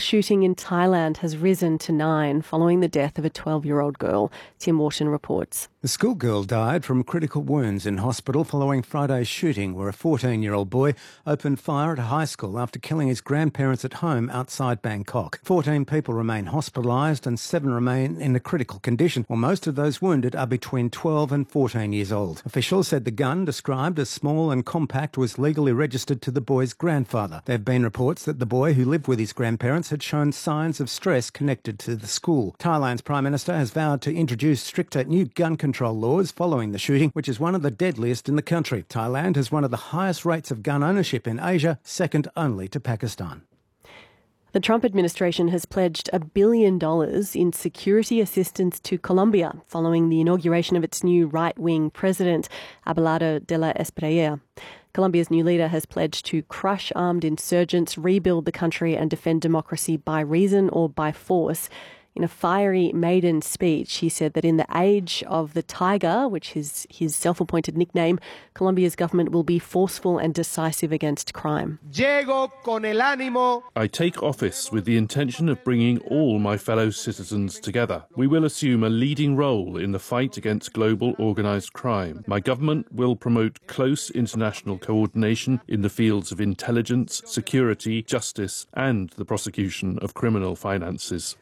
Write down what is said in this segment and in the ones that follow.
shooting in Thailand has risen to 9 following the death of a 12-year-old girl. Tim Wharton reports. The schoolgirl died from critical wounds in hospital following Friday's shooting, where a 14-year-old boy opened fire at a high school after killing his grandparents at home outside Bangkok. 14 people remain hospitalised and 7 remain in a critical condition, while most of those wounded are between 12 and 14 years old. Officials said the gun, described as small and compact, was legally registered to the boy's grandfather. There have been reports that the boy, who lived with his grandparents, had shown signs of stress connected to the school. Thailand's Prime Minister has vowed to introduce stricter new gun control laws following the shooting, which is one of the deadliest in the country. Thailand has one of the highest rates of gun ownership in Asia, second only to Pakistan. The Trump administration has pledged $1 billion in security assistance to Colombia following the inauguration of its new right-wing president, Abelardo de la Espriella. Colombia's new leader has pledged to crush armed insurgents, rebuild the country and defend democracy by reason or by force. In a fiery maiden speech, he said that in the age of the tiger, which is his self-appointed nickname, Colombia's government will be forceful and decisive against crime. I take office with the intention of bringing all my fellow citizens together. We will assume a leading role in the fight against global organised crime. My government will promote close international coordination in the fields of intelligence, security, justice and the prosecution of criminal finances.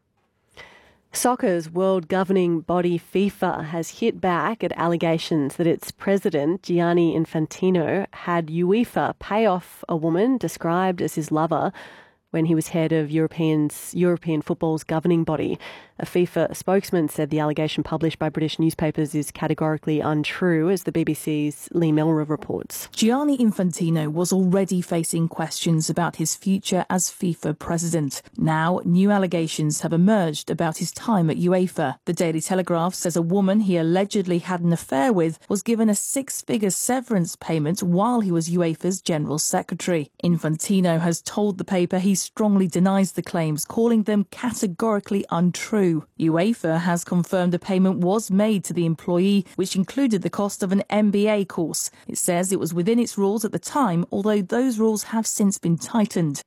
Soccer's world governing body FIFA has hit back at allegations that its president, Gianni Infantino, had UEFA pay off a woman described as his lover when he was head of European football's governing body. A FIFA spokesman said the allegation published by British newspapers is categorically untrue, as the BBC's Lee Melra reports. Gianni Infantino was already facing questions about his future as FIFA president. Now, new allegations have emerged about his time at UEFA. The Daily Telegraph says a woman he allegedly had an affair with was given a 6-figure severance payment while he was UEFA's general secretary. Infantino has told the paper he strongly denies the claims, calling them categorically untrue. UEFA has confirmed a payment was made to the employee, which included the cost of an MBA course. It says it was within its rules at the time, although those rules have since been tightened.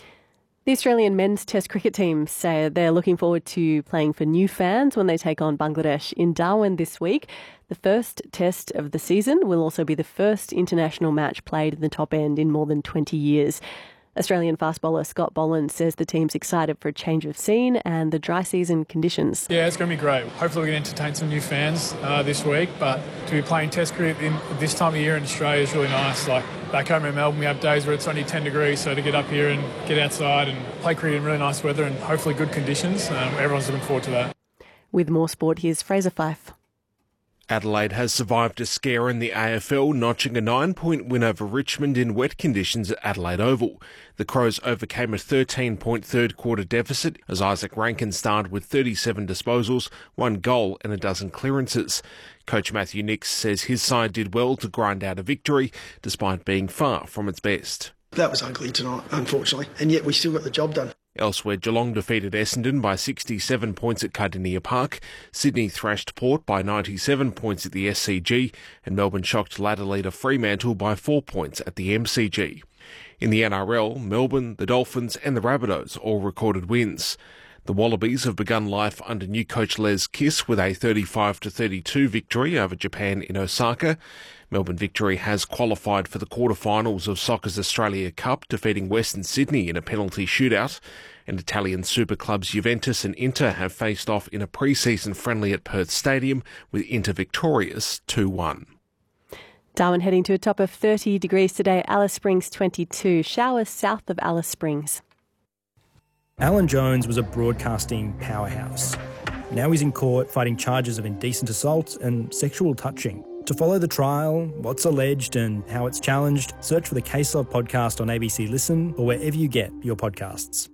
The Australian men's Test cricket team say they're looking forward to playing for new fans when they take on Bangladesh in Darwin this week. The first Test of the season will also be the first international match played in the top end in more than 20 years. Australian fast bowler Scott Boland says the team's excited for a change of scene and the dry season conditions. Yeah, it's going to be great. Hopefully we can entertain some new fans this week, but to be playing Test cricket in this time of year in Australia is really nice. Like back home in Melbourne, we have days where it's only 10 degrees, so to get up here and get outside and play cricket in really nice weather and hopefully good conditions, everyone's looking forward to that. With more sport, here's Fraser Fife. Adelaide has survived a scare in the AFL, notching a 9-point win over Richmond in wet conditions at Adelaide Oval. The Crows overcame a 13-point third-quarter deficit as Isaac Rankin starred with 37 disposals, 1 goal and a dozen clearances. Coach Matthew Nix says his side did well to grind out a victory, despite being far from its best. That was ugly tonight, unfortunately, and yet we still got the job done. Elsewhere, Geelong defeated Essendon by 67 points at Cardinia Park, Sydney thrashed Port by 97 points at the SCG, and Melbourne shocked ladder leader Fremantle by 4 points at the MCG. In the NRL, Melbourne, the Dolphins and the Rabbitohs all recorded wins. The Wallabies have begun life under new coach Les Kiss with a 35-32 victory over Japan in Osaka. Melbourne Victory has qualified for the quarterfinals of Soccer's Australia Cup, defeating Western Sydney in a penalty shootout. And Italian super clubs Juventus and Inter have faced off in a pre-season friendly at Perth Stadium, with Inter victorious 2-1. Darwin heading to a top of 30 degrees today, Alice Springs 22, showers south of Alice Springs. Alan Jones was a broadcasting powerhouse. Now he's in court fighting charges of indecent assault and sexual touching. To follow the trial, what's alleged and how it's challenged, search for the Case Law podcast on ABC Listen or wherever you get your podcasts.